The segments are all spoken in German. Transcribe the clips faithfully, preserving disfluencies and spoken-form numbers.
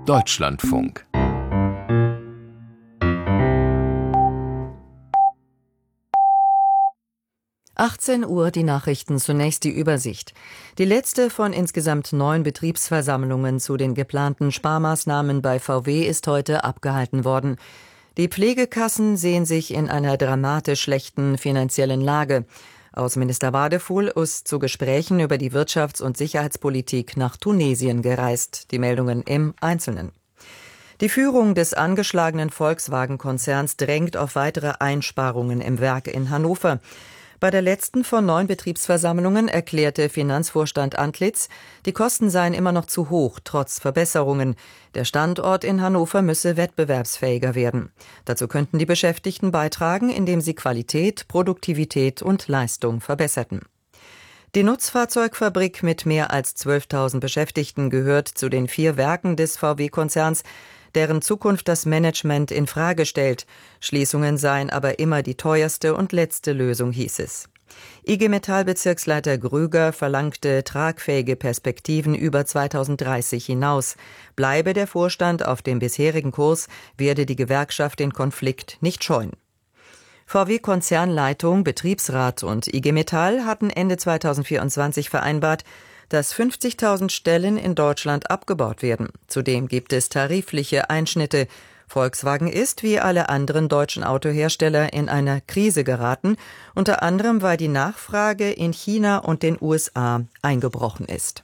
Deutschlandfunk. achtzehn Uhr, die Nachrichten, zunächst die Übersicht. Die letzte von insgesamt neun Betriebsversammlungen zu den geplanten Sparmaßnahmen bei V W ist heute abgehalten worden. Die Pflegekassen sehen sich in einer dramatisch schlechten finanziellen Lage. Außenminister Wadefuhl ist zu Gesprächen über die Wirtschafts- und Sicherheitspolitik nach Tunesien gereist. Die Meldungen im Einzelnen. Die Führung des angeschlagenen Volkswagen-Konzerns drängt auf weitere Einsparungen im Werk in Hannover. Bei der letzten von neun Betriebsversammlungen erklärte Finanzvorstand Antlitz, die Kosten seien immer noch zu hoch, trotz Verbesserungen. Der Standort in Hannover müsse wettbewerbsfähiger werden. Dazu könnten die Beschäftigten beitragen, indem sie Qualität, Produktivität und Leistung verbesserten. Die Nutzfahrzeugfabrik mit mehr als zwölftausend Beschäftigten gehört zu den vier Werken des V W-Konzerns, deren Zukunft das Management in Frage stellt. Schließungen seien aber immer die teuerste und letzte Lösung, hieß es. I G Metall-Bezirksleiter Grüger verlangte tragfähige Perspektiven über zweitausenddreißig hinaus. Bleibe der Vorstand auf dem bisherigen Kurs, werde die Gewerkschaft den Konflikt nicht scheuen. V W-Konzernleitung, Betriebsrat und I G Metall hatten Ende zweitausendvierundzwanzig vereinbart, dass fünfzigtausend Stellen in Deutschland abgebaut werden. Zudem gibt es tarifliche Einschnitte. Volkswagen ist, wie alle anderen deutschen Autohersteller, in eine Krise geraten, unter anderem weil die Nachfrage in China und den U S A eingebrochen ist.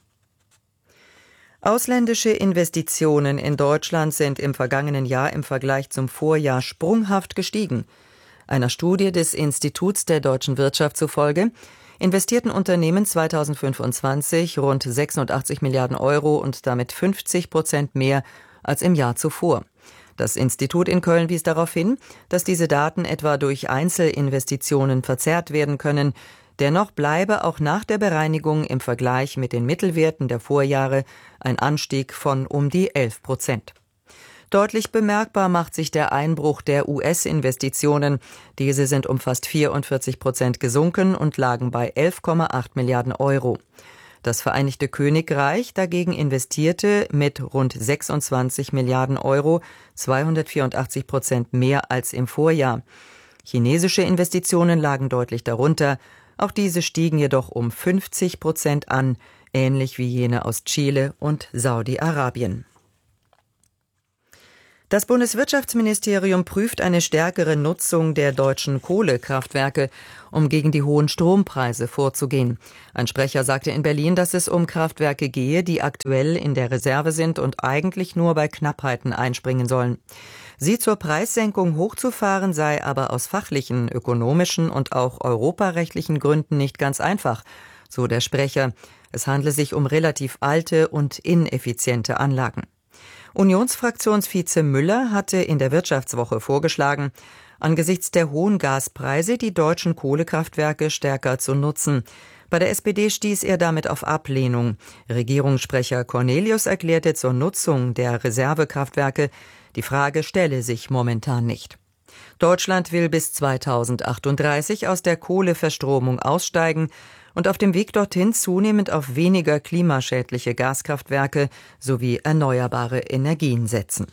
Ausländische Investitionen in Deutschland sind im vergangenen Jahr im Vergleich zum Vorjahr sprunghaft gestiegen. Einer Studie des Instituts der deutschen Wirtschaft zufolge investierten Unternehmen zweitausendfünfundzwanzig rund sechsundachtzig Milliarden Euro und damit fünfzig Prozent mehr als im Jahr zuvor. Das Institut in Köln wies darauf hin, dass diese Daten etwa durch Einzelinvestitionen verzerrt werden können. Dennoch bleibe auch nach der Bereinigung im Vergleich mit den Mittelwerten der Vorjahre ein Anstieg von um die elf Prozent. Deutlich bemerkbar macht sich der Einbruch der U S-Investitionen. Diese sind um fast vierundvierzig Prozent gesunken und lagen bei elf Komma acht Milliarden Euro. Das Vereinigte Königreich dagegen investierte mit rund sechsundzwanzig Milliarden Euro, zweihundertvierundachtzig Prozent mehr als im Vorjahr. Chinesische Investitionen lagen deutlich darunter. Auch diese stiegen jedoch um fünfzig Prozent an, ähnlich wie jene aus Chile und Saudi-Arabien. Das Bundeswirtschaftsministerium prüft eine stärkere Nutzung der deutschen Kohlekraftwerke, um gegen die hohen Strompreise vorzugehen. Ein Sprecher sagte in Berlin, dass es um Kraftwerke gehe, die aktuell in der Reserve sind und eigentlich nur bei Knappheiten einspringen sollen. Sie zur Preissenkung hochzufahren sei aber aus fachlichen, ökonomischen und auch europarechtlichen Gründen nicht ganz einfach, so der Sprecher. Es handle sich um relativ alte und ineffiziente Anlagen. Unionsfraktionsvize Müller hatte in der Wirtschaftswoche vorgeschlagen, angesichts der hohen Gaspreise die deutschen Kohlekraftwerke stärker zu nutzen. Bei der S P D stieß er damit auf Ablehnung. Regierungssprecher Cornelius erklärte zur Nutzung der Reservekraftwerke, die Frage stelle sich momentan nicht. Deutschland will bis zweitausendachtunddreißig aus der Kohleverstromung aussteigen und auf dem Weg dorthin zunehmend auf weniger klimaschädliche Gaskraftwerke sowie erneuerbare Energien setzen.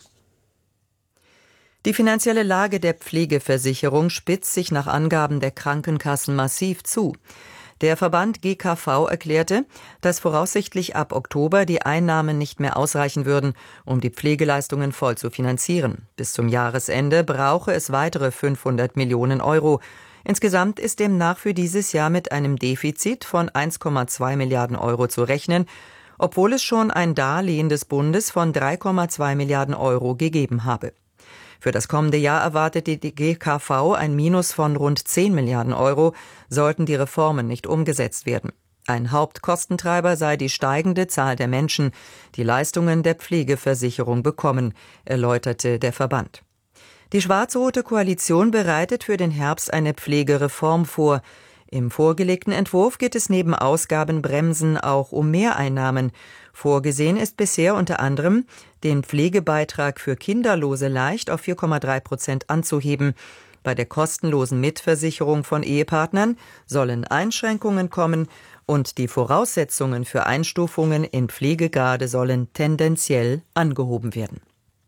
Die finanzielle Lage der Pflegeversicherung spitzt sich nach Angaben der Krankenkassen massiv zu. Der Verband G K V erklärte, dass voraussichtlich ab Oktober die Einnahmen nicht mehr ausreichen würden, um die Pflegeleistungen voll zu finanzieren. Bis zum Jahresende brauche es weitere fünfhundert Millionen Euro. Insgesamt ist demnach für dieses Jahr mit einem Defizit von eins Komma zwei Milliarden Euro zu rechnen, obwohl es schon ein Darlehen des Bundes von drei Komma zwei Milliarden Euro gegeben habe. Für das kommende Jahr erwartet die G K V ein Minus von rund zehn Milliarden Euro, sollten die Reformen nicht umgesetzt werden. Ein Hauptkostentreiber sei die steigende Zahl der Menschen, die Leistungen der Pflegeversicherung bekommen, erläuterte der Verband. Die schwarz-rote Koalition bereitet für den Herbst eine Pflegereform vor. Im vorgelegten Entwurf geht es neben Ausgabenbremsen auch um Mehreinnahmen. Vorgesehen ist bisher unter anderem, den Pflegebeitrag für Kinderlose leicht auf vier Komma drei Prozent anzuheben. Bei der kostenlosen Mitversicherung von Ehepartnern sollen Einschränkungen kommen und die Voraussetzungen für Einstufungen in Pflegegrade sollen tendenziell angehoben werden.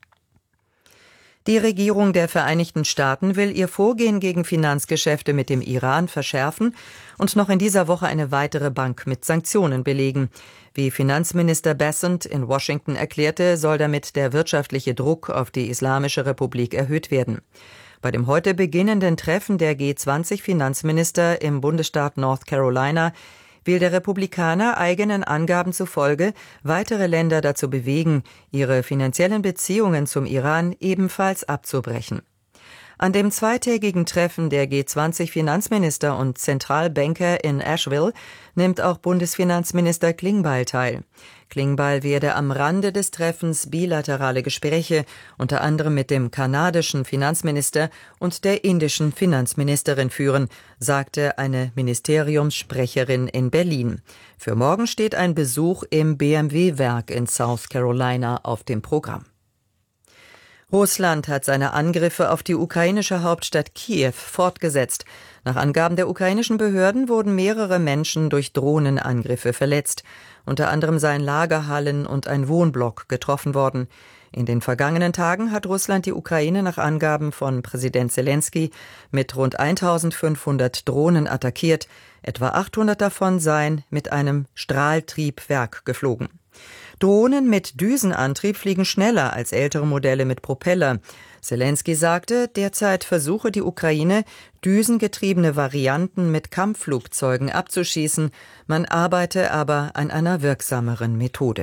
Die Regierung der Vereinigten Staaten will ihr Vorgehen gegen Finanzgeschäfte mit dem Iran verschärfen und noch in dieser Woche eine weitere Bank mit Sanktionen belegen. Wie Finanzminister Bessent in Washington erklärte, soll damit der wirtschaftliche Druck auf die Islamische Republik erhöht werden. Bei dem heute beginnenden Treffen der G zwanzig Finanzminister im Bundesstaat North Carolina will der Republikaner eigenen Angaben zufolge weitere Länder dazu bewegen, ihre finanziellen Beziehungen zum Iran ebenfalls abzubrechen. An dem zweitägigen Treffen der G zwanzig Finanzminister und Zentralbanker in Asheville nimmt auch Bundesfinanzminister Klingbeil teil. Klingbeil werde am Rande des Treffens bilaterale Gespräche unter anderem mit dem kanadischen Finanzminister und der indischen Finanzministerin führen, sagte eine Ministeriumssprecherin in Berlin. Für morgen steht ein Besuch im B M W-Werk in South Carolina auf dem Programm. Russland hat seine Angriffe auf die ukrainische Hauptstadt Kiew fortgesetzt. Nach Angaben der ukrainischen Behörden wurden mehrere Menschen durch Drohnenangriffe verletzt. Unter anderem seien Lagerhallen und ein Wohnblock getroffen worden. In den vergangenen Tagen hat Russland die Ukraine nach Angaben von Präsident Selenskyj mit rund eintausendfünfhundert Drohnen attackiert. Etwa achthundert davon seien mit einem Strahltriebwerk geflogen. Drohnen mit Düsenantrieb fliegen schneller als ältere Modelle mit Propeller. Selenskyj sagte, derzeit versuche die Ukraine, düsengetriebene Varianten mit Kampfflugzeugen abzuschießen. Man arbeite aber an einer wirksameren Methode.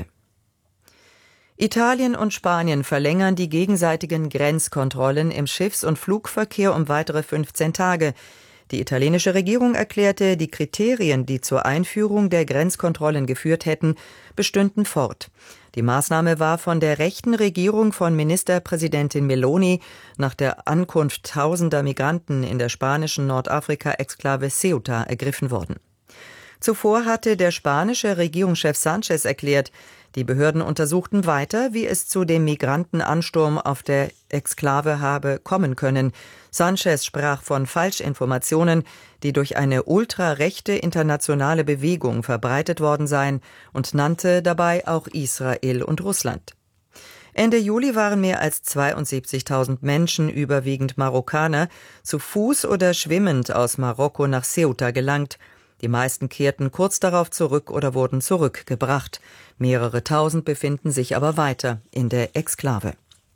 Italien und Spanien verlängern die gegenseitigen Grenzkontrollen im Schiffs- und Flugverkehr um weitere fünfzehn Tage. Die italienische Regierung erklärte, die Kriterien, die zur Einführung der Grenzkontrollen geführt hätten, bestünden fort. Die Maßnahme war von der rechten Regierung von Ministerpräsidentin Meloni nach der Ankunft tausender Migranten in der spanischen Nordafrika-Exklave Ceuta ergriffen worden. Zuvor hatte der spanische Regierungschef Sanchez erklärt, die Behörden untersuchten weiter, wie es zu dem Migrantenansturm auf der Exklave habe kommen können. Sanchez sprach von Falschinformationen, die durch eine ultrarechte internationale Bewegung verbreitet worden seien und nannte dabei auch Israel und Russland. Ende Juli waren mehr als zweiundsiebzigtausend Menschen, überwiegend Marokkaner, zu Fuß oder schwimmend aus Marokko nach Ceuta gelangt. Die meisten kehrten kurz darauf zurück oder wurden zurückgebracht. Mehrere tausend befinden sich aber weiter in der Exklave.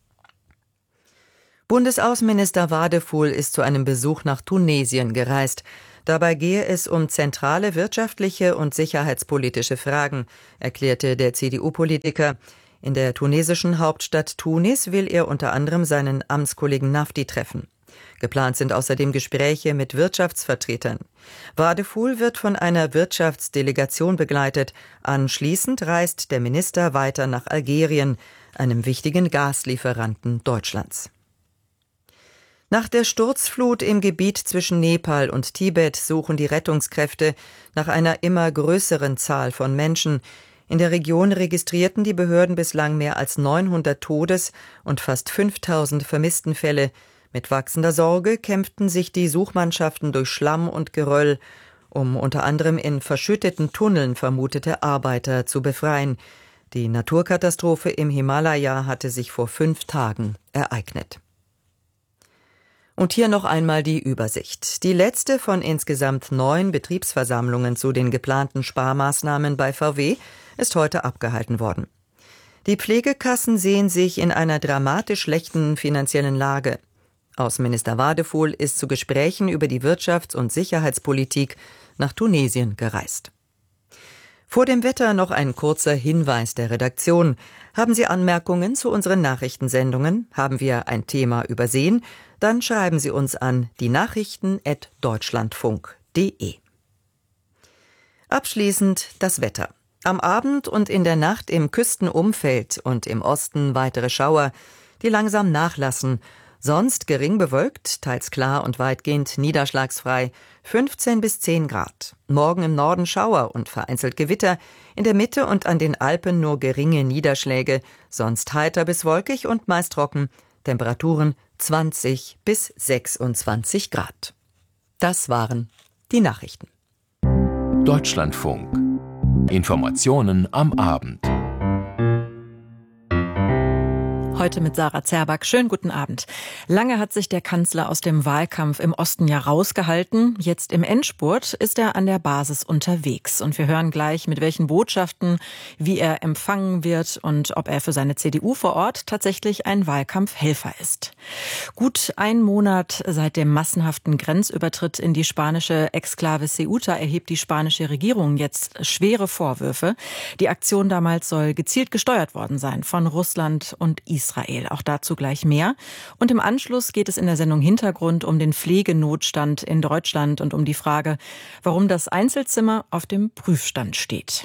Bundesaußenminister Wadefuhl ist zu einem Besuch nach Tunesien gereist. Dabei gehe es um zentrale wirtschaftliche und sicherheitspolitische Fragen, erklärte der C D U-Politiker. In der tunesischen Hauptstadt Tunis will er unter anderem seinen Amtskollegen Nafti treffen. Geplant sind außerdem Gespräche mit Wirtschaftsvertretern. Wadefuhl wird von einer Wirtschaftsdelegation begleitet. Anschließend reist der Minister weiter nach Algerien, einem wichtigen Gaslieferanten Deutschlands. Nach der Sturzflut im Gebiet zwischen Nepal und Tibet suchen die Rettungskräfte nach einer immer größeren Zahl von Menschen. In der Region registrierten die Behörden bislang mehr als neunhundert Todes- und fast fünftausend Vermisstenfälle. Mit wachsender Sorge kämpften sich die Suchmannschaften durch Schlamm und Geröll, um unter anderem in verschütteten Tunneln vermutete Arbeiter zu befreien. Die Naturkatastrophe im Himalaya hatte sich vor fünf Tagen ereignet. Und hier noch einmal die Übersicht. Die letzte von insgesamt neun Betriebsversammlungen zu den geplanten Sparmaßnahmen bei V W ist heute abgehalten worden. Die Pflegekassen sehen sich in einer dramatisch schlechten finanziellen Lage. Außenminister Wadefuhl ist zu Gesprächen über die Wirtschafts- und Sicherheitspolitik nach Tunesien gereist. Vor dem Wetter noch ein kurzer Hinweis der Redaktion. Haben Sie Anmerkungen zu unseren Nachrichtensendungen? Haben wir ein Thema übersehen? Dann schreiben Sie uns an die Nachrichten at deutschlandfunk punkt de. Abschließend das Wetter. Am Abend und in der Nacht im Küstenumfeld und im Osten weitere Schauer, die langsam nachlassen. Sonst gering bewölkt, teils klar und weitgehend niederschlagsfrei, fünfzehn bis zehn Grad. Morgen im Norden Schauer und vereinzelt Gewitter, in der Mitte und an den Alpen nur geringe Niederschläge, sonst heiter bis wolkig und meist trocken, Temperaturen zwanzig bis sechsundzwanzig Grad. Das waren die Nachrichten. Deutschlandfunk. Informationen am Abend. Heute mit Sarah Zerback. Schönen guten Abend. Lange hat sich der Kanzler aus dem Wahlkampf im Osten ja rausgehalten. Jetzt im Endspurt ist er an der Basis unterwegs. Und wir hören gleich, mit welchen Botschaften, wie er empfangen wird und ob er für seine C D U vor Ort tatsächlich ein Wahlkampfhelfer ist. Gut ein Monat seit dem massenhaften Grenzübertritt in die spanische Exklave Ceuta erhebt die spanische Regierung jetzt schwere Vorwürfe. Die Aktion damals soll gezielt gesteuert worden sein von Russland und Israel. Israel. Auch dazu gleich mehr. Und im Anschluss geht es in der Sendung Hintergrund um den Pflegenotstand in Deutschland und um die Frage, warum das Einzelzimmer auf dem Prüfstand steht.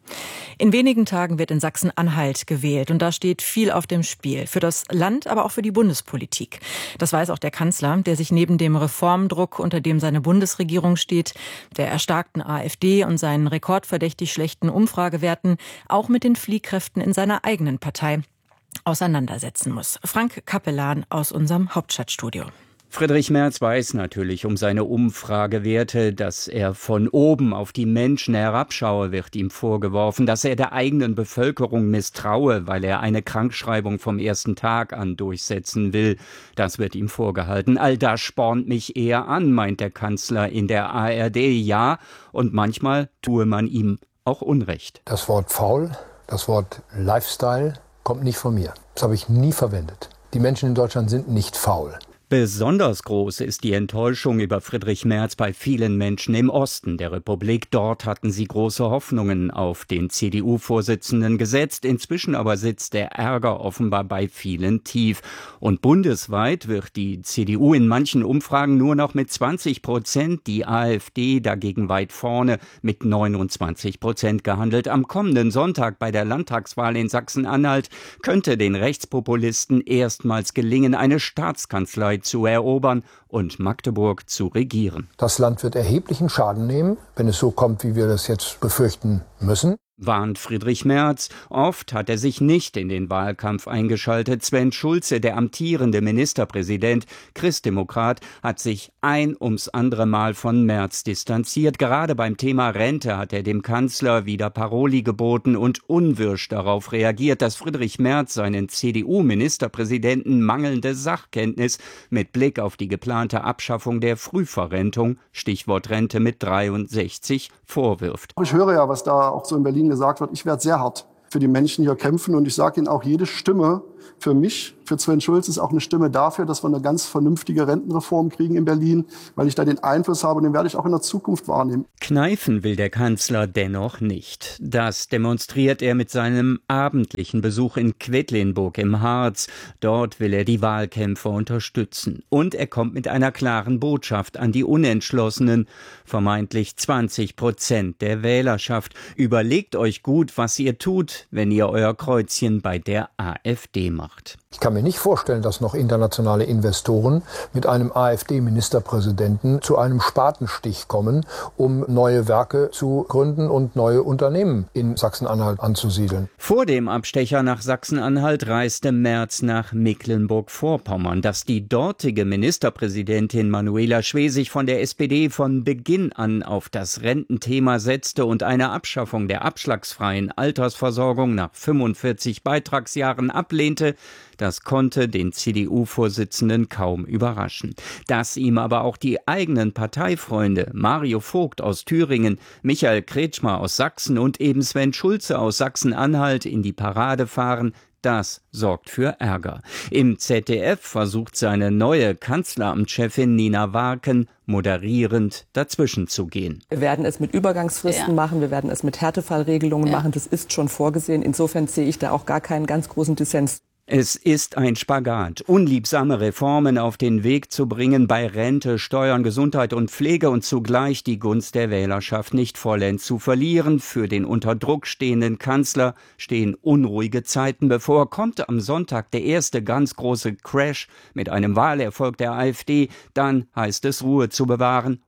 In wenigen Tagen wird in Sachsen-Anhalt gewählt und da steht viel auf dem Spiel. Für das Land, aber auch für die Bundespolitik. Das weiß auch der Kanzler, der sich neben dem Reformdruck, unter dem seine Bundesregierung steht, der erstarkten AfD und seinen rekordverdächtig schlechten Umfragewerten auch mit den Fliehkräften in seiner eigenen Partei auseinandersetzen muss. Frank Kapellan aus unserem Hauptstadtstudio. Friedrich Merz weiß natürlich um seine Umfragewerte, dass er von oben auf die Menschen herabschaue, wird ihm vorgeworfen, dass er der eigenen Bevölkerung misstraue, weil er eine Krankschreibung vom ersten Tag an durchsetzen will. Das wird ihm vorgehalten. All das spornt mich eher an, meint der Kanzler in der A R D. Ja, und manchmal tue man ihm auch Unrecht. Das Wort faul, das Wort Lifestyle kommt nicht von mir. Das habe ich nie verwendet. Die Menschen in Deutschland sind nicht faul. Besonders groß ist die Enttäuschung über Friedrich Merz bei vielen Menschen im Osten der Republik. Dort hatten sie große Hoffnungen auf den C D U-Vorsitzenden gesetzt. Inzwischen aber sitzt der Ärger offenbar bei vielen tief. Und bundesweit wird die C D U in manchen Umfragen nur noch mit zwanzig Prozent, die AfD dagegen weit vorne mit neunundzwanzig Prozent gehandelt. Am kommenden Sonntag bei der Landtagswahl in Sachsen-Anhalt könnte den Rechtspopulisten erstmals gelingen, eine Staatskanzlei zu erobern und Magdeburg zu regieren. Das Land wird erheblichen Schaden nehmen, wenn es so kommt, wie wir das jetzt befürchten müssen. Warnt Friedrich Merz. Oft hat er sich nicht in den Wahlkampf eingeschaltet. Sven Schulze, der amtierende Ministerpräsident, Christdemokrat, hat sich ein ums andere Mal von Merz distanziert. Gerade beim Thema Rente hat er dem Kanzler wieder Paroli geboten und unwirsch darauf reagiert, dass Friedrich Merz seinen C D U-Ministerpräsidenten mangelnde Sachkenntnis mit Blick auf die geplante Abschaffung der Frühverrentung, Stichwort Rente mit dreiundsechzig, vorwirft. Ich höre ja, was da auch so in Berlin gesagt wird, ich werde sehr hart für die Menschen hier kämpfen und ich sage Ihnen auch, jede Stimme für mich, für Sven Schulz ist auch eine Stimme dafür, dass wir eine ganz vernünftige Rentenreform kriegen in Berlin, weil ich da den Einfluss habe und den werde ich auch in der Zukunft wahrnehmen. Kneifen will der Kanzler dennoch nicht. Das demonstriert er mit seinem abendlichen Besuch in Quedlinburg im Harz. Dort will er die Wahlkämpfer unterstützen. Und er kommt mit einer klaren Botschaft an die Unentschlossenen, vermeintlich zwanzig Prozent der Wählerschaft. Überlegt euch gut, was ihr tut, wenn ihr euer Kreuzchen bei der AfD macht. Ich kann mir nicht vorstellen, dass noch internationale Investoren mit einem AfD-Ministerpräsidenten zu einem Spatenstich kommen, um neue Werke zu gründen und neue Unternehmen in Sachsen-Anhalt anzusiedeln. Vor dem Abstecher nach Sachsen-Anhalt reiste Merz nach Mecklenburg-Vorpommern. Dass die dortige Ministerpräsidentin Manuela Schwesig von der S P D von Beginn an auf das Rententhema setzte und eine Abschaffung der abschlagsfreien Altersversorgung nach fünfundvierzig Beitragsjahren ablehnte, das konnte den C D U-Vorsitzenden kaum überraschen. Dass ihm aber auch die eigenen Parteifreunde Mario Vogt aus Thüringen, Michael Kretschmer aus Sachsen und eben Sven Schulze aus Sachsen-Anhalt in die Parade fahren, das sorgt für Ärger. Im Z D F versucht seine neue Kanzleramtschefin Nina Warken moderierend dazwischen zu gehen. Wir werden es mit Übergangsfristen ja. machen, wir werden es mit Härtefallregelungen ja. machen, das ist schon vorgesehen. Insofern sehe ich da auch gar keinen ganz großen Dissens. Es ist ein Spagat, unliebsame Reformen auf den Weg zu bringen bei Rente, Steuern, Gesundheit und Pflege und zugleich die Gunst der Wählerschaft nicht vollends zu verlieren. Für den unter Druck stehenden Kanzler stehen unruhige Zeiten bevor. Kommt am Sonntag der erste ganz große Crash mit einem Wahlerfolg der AfD, dann heißt es Ruhe zu bewahren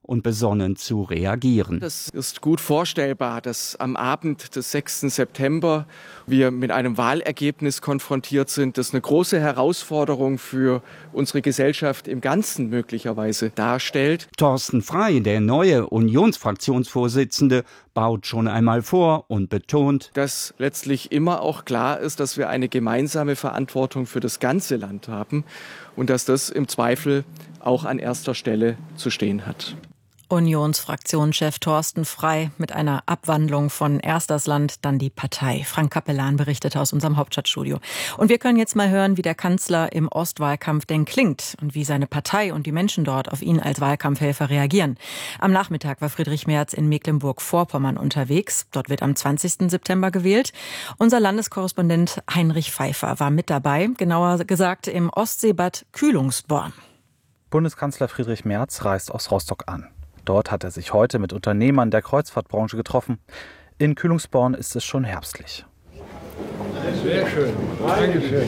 und besonnen zu reagieren. Es ist gut vorstellbar, dass am Abend des sechsten September wir mit einem Wahlergebnis konfrontiert sind, das eine große Herausforderung für unsere Gesellschaft im Ganzen möglicherweise darstellt. Thorsten Frey, der neue Unionsfraktionsvorsitzende, baut schon einmal vor und betont, dass letztlich immer auch klar ist, dass wir eine gemeinsame Verantwortung für das ganze Land haben und dass das im Zweifel auch an erster Stelle zu stehen hat. Unionsfraktionschef Thorsten Frey mit einer Abwandlung von erst das Land, dann die Partei. Frank Capellan berichtete aus unserem Hauptstadtstudio. Und wir können jetzt mal hören, wie der Kanzler im Ostwahlkampf denn klingt und wie seine Partei und die Menschen dort auf ihn als Wahlkampfhelfer reagieren. Am Nachmittag war Friedrich Merz in Mecklenburg-Vorpommern unterwegs. Dort wird am zwanzigsten September gewählt. Unser Landeskorrespondent Heinrich Pfeiffer war mit dabei, genauer gesagt im Ostseebad Kühlungsborn. Bundeskanzler Friedrich Merz reist aus Rostock an. Dort hat er sich heute mit Unternehmern der Kreuzfahrtbranche getroffen. In Kühlungsborn ist es schon herbstlich. Sehr schön. Dankeschön.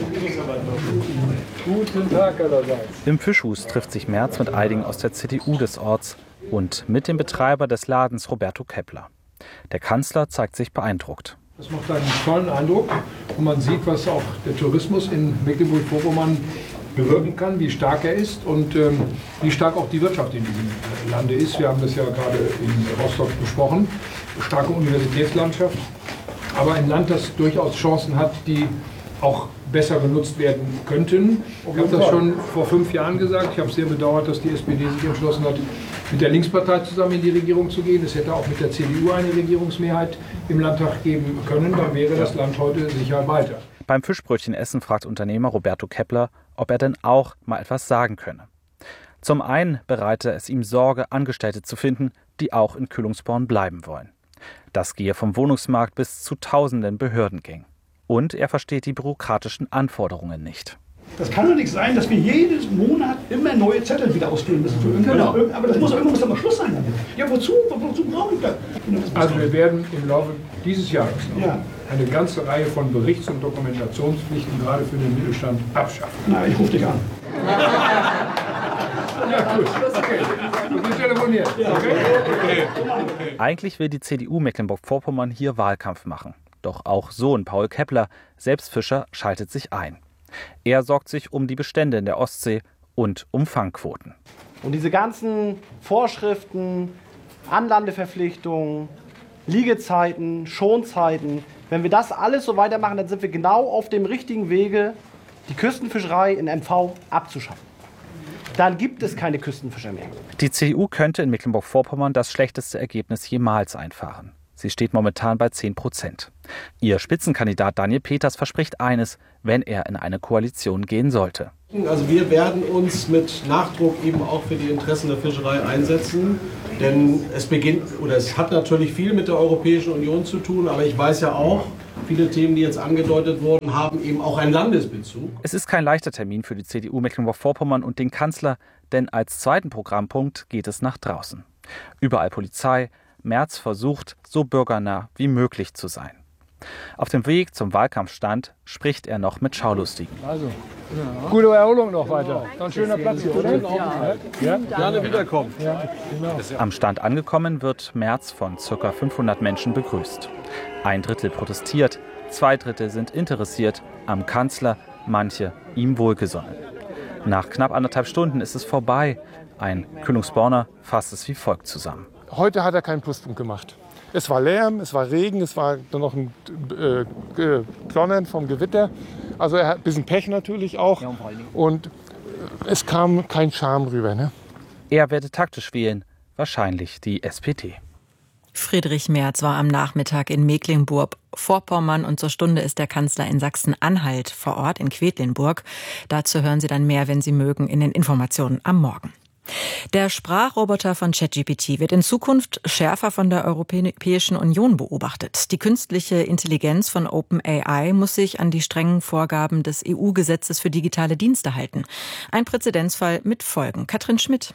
Guten Tag allerseits. Im Fischhus trifft sich Merz mit einigen aus der C D U des Orts und mit dem Betreiber des Ladens Roberto Kepler. Der Kanzler zeigt sich beeindruckt. Das macht einen tollen Eindruck und man sieht, was auch der Tourismus in Mecklenburg-Vorpommern bewirken kann, wie stark er ist und ähm, wie stark auch die Wirtschaft in diesem Lande ist. Wir haben das ja gerade in Rostock besprochen. Starke Universitätslandschaft, aber ein Land, das durchaus Chancen hat, die auch besser genutzt werden könnten. Ich habe das schon vor fünf Jahren gesagt. Ich habe sehr bedauert, dass die S P D sich entschlossen hat, mit der Linkspartei zusammen in die Regierung zu gehen. Es hätte auch mit der C D U eine Regierungsmehrheit im Landtag geben können. Dann wäre das Land heute sicher weiter. Beim Fischbrötchenessen fragt Unternehmer Roberto Kepler, ob er denn auch mal etwas sagen könne. Zum einen bereite es ihm Sorge, Angestellte zu finden, die auch in Kühlungsborn bleiben wollen. Das gehe vom Wohnungsmarkt bis zu tausenden Behördengängen. Und er versteht die bürokratischen Anforderungen nicht. Das kann doch nicht sein, dass wir jeden Monat immer neue Zettel wieder ausfüllen müssen. Für genau. Aber das muss irgendwo muss mal Schluss sein damit. Ja, wozu? Wozu brauche ich das? Also wir werden im Laufe dieses Jahres noch ja. eine ganze Reihe von Berichts- und Dokumentationspflichten gerade für den Mittelstand abschaffen. Na, ich rufe dich an. Ja, gut. Okay. Du bist telefoniert. Okay? Okay. Eigentlich will die C D U Mecklenburg-Vorpommern hier Wahlkampf machen. Doch auch Sohn Paul Kepler, selbst Fischer, schaltet sich ein. Er sorgt sich um die Bestände in der Ostsee und um Fangquoten. Und diese ganzen Vorschriften, Anlandeverpflichtungen, Liegezeiten, Schonzeiten, wenn wir das alles so weitermachen, dann sind wir genau auf dem richtigen Wege, die Küstenfischerei in M V abzuschaffen. Dann gibt es keine Küstenfischer mehr. Die C D U könnte in Mecklenburg-Vorpommern das schlechteste Ergebnis jemals einfahren. Sie steht momentan bei zehn Prozent. Ihr Spitzenkandidat Daniel Peters verspricht eines, wenn er in eine Koalition gehen sollte. Also wir werden uns mit Nachdruck eben auch für die Interessen der Fischerei einsetzen. Denn es beginnt, oder es hat natürlich viel mit der Europäischen Union zu tun, aber ich weiß ja auch, viele Themen, die jetzt angedeutet wurden, haben eben auch einen Landesbezug. Es ist kein leichter Termin für die C D U Mecklenburg-Vorpommern und den Kanzler, denn als zweiten Programmpunkt geht es nach draußen. Überall Polizei. Merz versucht, so bürgernah wie möglich zu sein. Auf dem Weg zum Wahlkampfstand spricht er noch mit Schaulustigen. Also, ja. Gute Erholung noch weiter. Ein schöner Platz hier, oder? Ja. Ja. Gerne wiederkommen. Ja. Genau. Am Stand angekommen wird Merz von ca. fünfhundert Menschen begrüßt. Ein Drittel protestiert, zwei Drittel sind interessiert am Kanzler, manche ihm wohlgesonnen. Nach knapp anderthalb Stunden ist es vorbei. Ein Kühlungsborner fasst es wie folgt zusammen. Heute hat er keinen Pluspunkt gemacht. Es war Lärm, es war Regen, es war dann noch ein äh, Donnern vom Gewitter. Also er hat ein bisschen Pech natürlich auch. Und es kam kein Charme rüber. Ne? Er werde taktisch wählen, wahrscheinlich die S P D. Friedrich Merz war am Nachmittag in Mecklenburg-Vorpommern und zur Stunde ist der Kanzler in Sachsen-Anhalt vor Ort in Quedlinburg. Dazu hören Sie dann mehr, wenn Sie mögen, in den Informationen am Morgen. Der Sprachroboter von ChatGPT wird in Zukunft schärfer von der Europäischen Union beobachtet. Die künstliche Intelligenz von OpenAI muss sich an die strengen Vorgaben des E U-Gesetzes für digitale Dienste halten. Ein Präzedenzfall mit Folgen. Katrin Schmidt.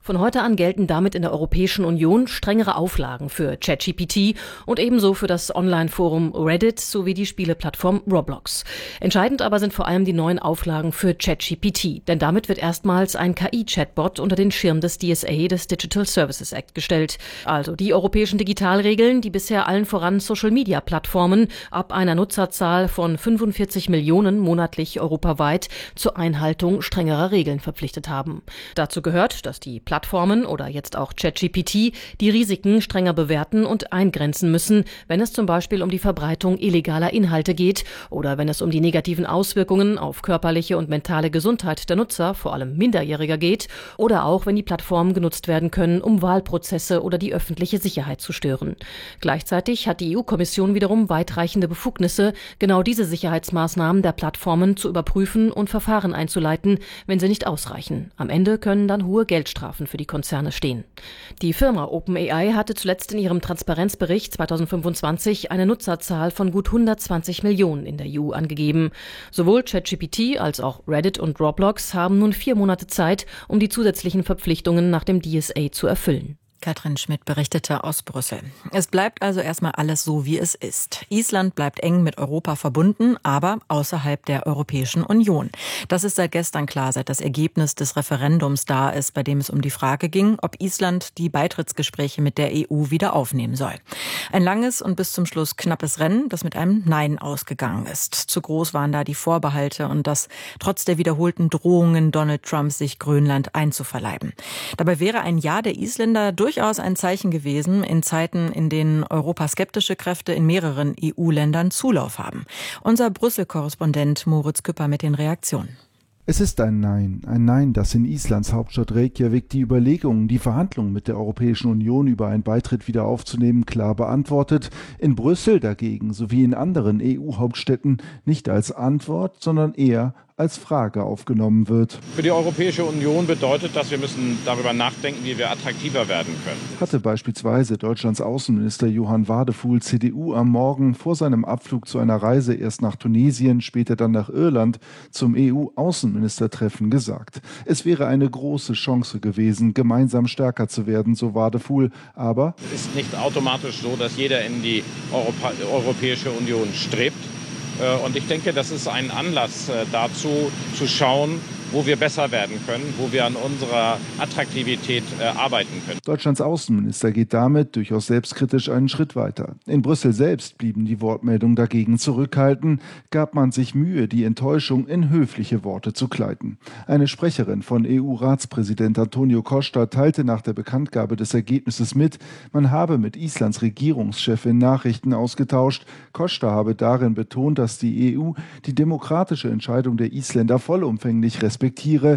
Von heute an gelten damit in der Europäischen Union strengere Auflagen für ChatGPT und ebenso für das Online-Forum Reddit sowie die Spieleplattform Roblox. Entscheidend aber sind vor allem die neuen Auflagen für ChatGPT, denn damit wird erstmals ein K I-Chatbot unter den Schirm des D S A, des Digital Services Act, gestellt. Also die europäischen Digitalregeln, die bisher allen voran Social-Media-Plattformen ab einer Nutzerzahl von fünfundvierzig Millionen monatlich europaweit zur Einhaltung strengerer Regeln verpflichtet haben. Dazu gehört, dass die Plattformen oder jetzt auch ChatGPT die Risiken strenger bewerten und eingrenzen müssen, wenn es zum Beispiel um die Verbreitung illegaler Inhalte geht oder wenn es um die negativen Auswirkungen auf körperliche und mentale Gesundheit der Nutzer, vor allem Minderjähriger, geht oder auch wenn die Plattformen genutzt werden können, um Wahlprozesse oder die öffentliche Sicherheit zu stören. Gleichzeitig hat die E U-Kommission wiederum weitreichende Befugnisse, genau diese Sicherheitsmaßnahmen der Plattformen zu überprüfen und Verfahren einzuleiten, wenn sie nicht ausreichen. Am Ende können dann hohe Geldstrafen für die Konzerne stehen. Die Firma OpenAI hatte zuletzt in ihrem Transparenzbericht zweitausendfünfundzwanzig eine Nutzerzahl von gut hundertzwanzig Millionen in der E U angegeben. Sowohl ChatGPT als auch Reddit und Roblox haben nun vier Monate Zeit, um die zusätzlichen Verpflichtungen nach dem D S A zu erfüllen. Katrin Schmidt berichtete aus Brüssel. Es bleibt also erstmal alles so, wie es ist. Island bleibt eng mit Europa verbunden, aber außerhalb der Europäischen Union. Das ist seit gestern klar, seit das Ergebnis des Referendums da ist, bei dem es um die Frage ging, ob Island die Beitrittsgespräche mit der E U wieder aufnehmen soll. Ein langes und bis zum Schluss knappes Rennen, das mit einem Nein ausgegangen ist. Zu groß waren da die Vorbehalte und das trotz der wiederholten Drohungen Donald Trumps, sich Grönland einzuverleiben. Dabei wäre ein Ja der Isländer durch durchaus ein Zeichen gewesen in Zeiten, in denen europaskeptische Kräfte in mehreren E U-Ländern Zulauf haben. Unser Brüssel-Korrespondent Moritz Küpper mit den Reaktionen. Es ist ein Nein, ein Nein, das in Islands Hauptstadt Reykjavik die Überlegungen, die Verhandlungen mit der Europäischen Union über einen Beitritt wieder aufzunehmen, klar beantwortet. In Brüssel dagegen, sowie in anderen E U-Hauptstädten, nicht als Antwort, sondern eher als Frage aufgenommen wird. Für die Europäische Union bedeutet das, wir müssen darüber nachdenken, wie wir attraktiver werden können. Hatte beispielsweise Deutschlands Außenminister Johann Wadefuhl, C D U, am Morgen vor seinem Abflug zu einer Reise erst nach Tunesien, später dann nach Irland zum E U-Außenministertreffen gesagt. Es wäre eine große Chance gewesen, gemeinsam stärker zu werden, so Wadefuhl. Aber es ist nicht automatisch so, dass jeder in die Europa- Europäische Union strebt. Und ich denke, das ist ein Anlass dazu, zu schauen, wo wir besser werden können, wo wir an unserer Attraktivität äh, arbeiten können. Deutschlands Außenminister geht damit durchaus selbstkritisch einen Schritt weiter. In Brüssel selbst blieben die Wortmeldungen dagegen zurückhaltend, gab man sich Mühe, die Enttäuschung in höfliche Worte zu kleiden. Eine Sprecherin von E U-Ratspräsident Antonio Costa teilte nach der Bekanntgabe des Ergebnisses mit, man habe mit Islands Regierungschefin Nachrichten ausgetauscht. Costa habe darin betont, dass die E U die demokratische Entscheidung der Isländer vollumfänglich respektiere.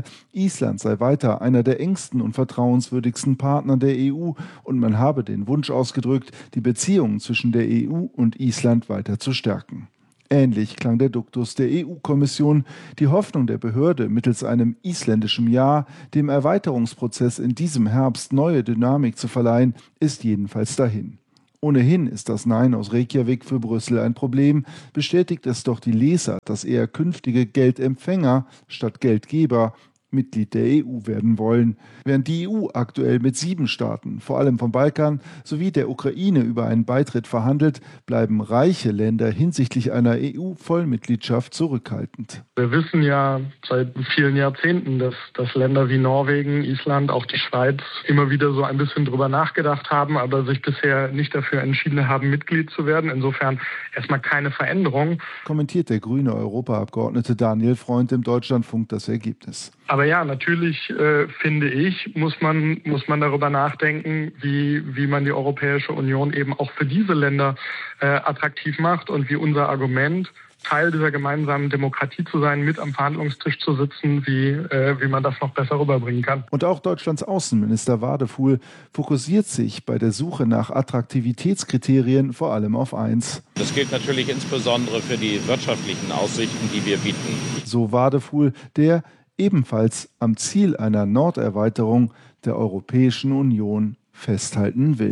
Island sei weiter einer der engsten und vertrauenswürdigsten Partner der E U und man habe den Wunsch ausgedrückt, die Beziehungen zwischen der E U und Island weiter zu stärken. Ähnlich klang der Duktus der E U-Kommission. Die Hoffnung der Behörde, mittels einem isländischen Ja dem Erweiterungsprozess in diesem Herbst neue Dynamik zu verleihen, ist jedenfalls dahin. Ohnehin ist das Nein aus Reykjavik für Brüssel ein Problem, bestätigt es doch die Leser, dass eher künftige Geldempfänger statt Geldgeber Mitglied der E U werden wollen. Während die E U aktuell mit sieben Staaten, vor allem vom Balkan, sowie der Ukraine über einen Beitritt verhandelt, bleiben reiche Länder hinsichtlich einer E U-Vollmitgliedschaft zurückhaltend. Wir wissen ja seit vielen Jahrzehnten, dass, dass Länder wie Norwegen, Island, auch die Schweiz immer wieder so ein bisschen drüber nachgedacht haben, aber sich bisher nicht dafür entschieden haben, Mitglied zu werden. Insofern erstmal keine Veränderung. Kommentiert der grüne Europaabgeordnete Daniel Freund im Deutschlandfunk das Ergebnis. Aber ja, natürlich äh, finde ich, muss man, muss man darüber nachdenken, wie, wie man die Europäische Union eben auch für diese Länder äh, attraktiv macht und wie unser Argument, Teil dieser gemeinsamen Demokratie zu sein, mit am Verhandlungstisch zu sitzen, wie, äh, wie man das noch besser rüberbringen kann. Und auch Deutschlands Außenminister Wadefuhl fokussiert sich bei der Suche nach Attraktivitätskriterien vor allem auf eins. Das gilt natürlich insbesondere für die wirtschaftlichen Aussichten, die wir bieten. So Wadefuhl, der ebenfalls am Ziel einer Norderweiterung der Europäischen Union festhalten will.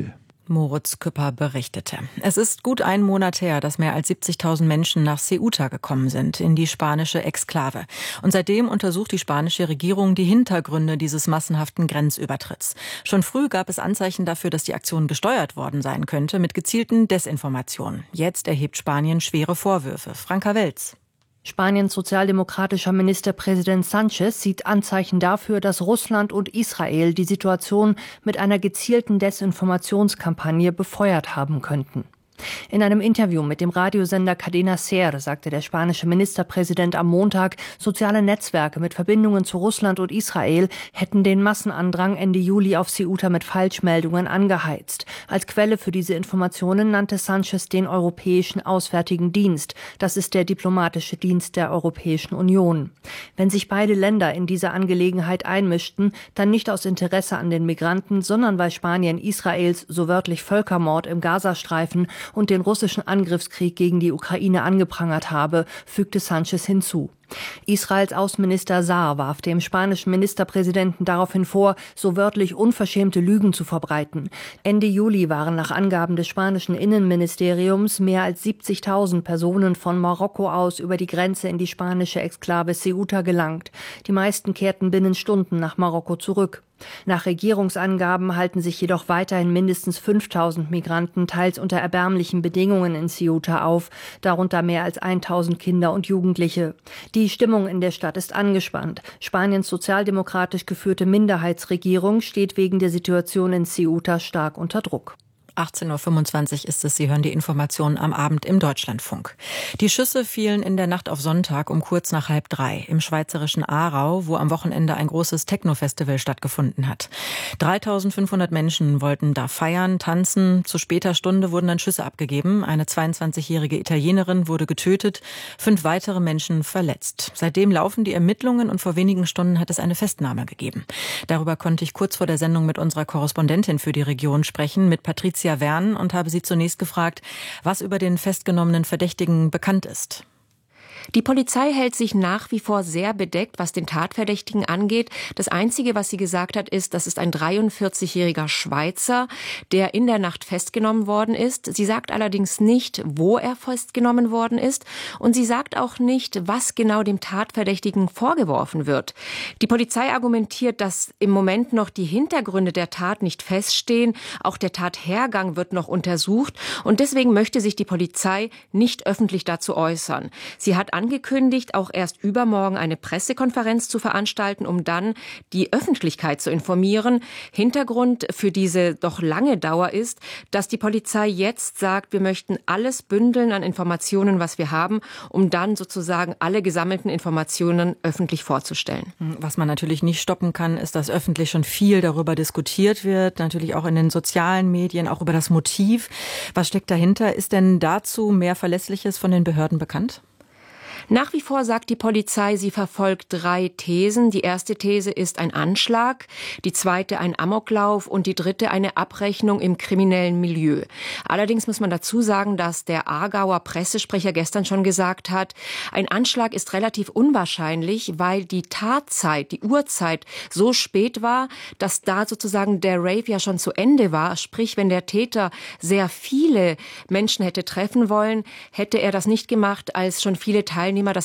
Moritz Küpper berichtete. Es ist gut einen Monat her, dass mehr als siebzigtausend Menschen nach Ceuta gekommen sind, in die spanische Exklave. Und seitdem untersucht die spanische Regierung die Hintergründe dieses massenhaften Grenzübertritts. Schon früh gab es Anzeichen dafür, dass die Aktion gesteuert worden sein könnte mit gezielten Desinformationen. Jetzt erhebt Spanien schwere Vorwürfe. Franka Welz. Spaniens sozialdemokratischer Ministerpräsident Sánchez sieht Anzeichen dafür, dass Russland und Israel die Situation mit einer gezielten Desinformationskampagne befeuert haben könnten. In einem Interview mit dem Radiosender Cadena Ser sagte der spanische Ministerpräsident am Montag, soziale Netzwerke mit Verbindungen zu Russland und Israel hätten den Massenandrang Ende Juli auf Ceuta mit Falschmeldungen angeheizt. Als Quelle für diese Informationen nannte Sánchez den Europäischen Auswärtigen Dienst. Das ist der diplomatische Dienst der Europäischen Union. Wenn sich beide Länder in diese Angelegenheit einmischten, dann nicht aus Interesse an den Migranten, sondern weil Spanien Israels so wörtlich Völkermord im Gazastreifen und den russischen Angriffskrieg gegen die Ukraine angeprangert habe, fügte Sánchez hinzu. Israels Außenminister Saar warf dem spanischen Ministerpräsidenten daraufhin vor, so wörtlich unverschämte Lügen zu verbreiten. Ende Juli waren nach Angaben des spanischen Innenministeriums mehr als siebzigtausend Personen von Marokko aus über die Grenze in die spanische Exklave Ceuta gelangt. Die meisten kehrten binnen Stunden nach Marokko zurück. Nach Regierungsangaben halten sich jedoch weiterhin mindestens fünftausend Migranten teils unter erbärmlichen Bedingungen in Ceuta auf, darunter mehr als tausend Kinder und Jugendliche. Die Stimmung in der Stadt ist angespannt. Spaniens sozialdemokratisch geführte Minderheitsregierung steht wegen der Situation in Ceuta stark unter Druck. achtzehn Uhr fünfundzwanzig ist es. Sie hören die Informationen am Abend im Deutschlandfunk. Die Schüsse fielen in der Nacht auf Sonntag um kurz nach halb drei im schweizerischen Aarau, wo am Wochenende ein großes Techno-Festival stattgefunden hat. dreitausendfünfhundert Menschen wollten da feiern, tanzen. Zu später Stunde wurden dann Schüsse abgegeben. Eine zweiundzwanzigjährige Italienerin wurde getötet, fünf weitere Menschen verletzt. Seitdem laufen die Ermittlungen und vor wenigen Stunden hat es eine Festnahme gegeben. Darüber konnte ich kurz vor der Sendung mit unserer Korrespondentin für die Region sprechen, mit Patricia Wern, und habe sie zunächst gefragt, was über den festgenommenen Verdächtigen bekannt ist. Die Polizei hält sich nach wie vor sehr bedeckt, was den Tatverdächtigen angeht. Das Einzige, was sie gesagt hat, ist, das ist ein dreiundvierzigjähriger Schweizer, der in der Nacht festgenommen worden ist. Sie sagt allerdings nicht, wo er festgenommen worden ist. Und sie sagt auch nicht, was genau dem Tatverdächtigen vorgeworfen wird. Die Polizei argumentiert, dass im Moment noch die Hintergründe der Tat nicht feststehen. Auch der Tathergang wird noch untersucht. Und deswegen möchte sich die Polizei nicht öffentlich dazu äußern. Sie hat angekündigt, auch erst übermorgen eine Pressekonferenz zu veranstalten, um dann die Öffentlichkeit zu informieren. Hintergrund für diese doch lange Dauer ist, dass die Polizei jetzt sagt, wir möchten alles bündeln an Informationen, was wir haben, um dann sozusagen alle gesammelten Informationen öffentlich vorzustellen. Was man natürlich nicht stoppen kann, ist, dass öffentlich schon viel darüber diskutiert wird, natürlich auch in den sozialen Medien, auch über das Motiv. Was steckt dahinter? Ist denn dazu mehr Verlässliches von den Behörden bekannt? Nach wie vor sagt die Polizei, sie verfolgt drei Thesen. Die erste These ist ein Anschlag, die zweite ein Amoklauf und die dritte eine Abrechnung im kriminellen Milieu. Allerdings muss man dazu sagen, dass der Aargauer Pressesprecher gestern schon gesagt hat, ein Anschlag ist relativ unwahrscheinlich, weil die Tatzeit, die Uhrzeit so spät war, dass da sozusagen der Rave ja schon zu Ende war. Sprich, wenn der Täter sehr viele Menschen hätte treffen wollen, hätte er das nicht gemacht, als schon viele Teilnehmer das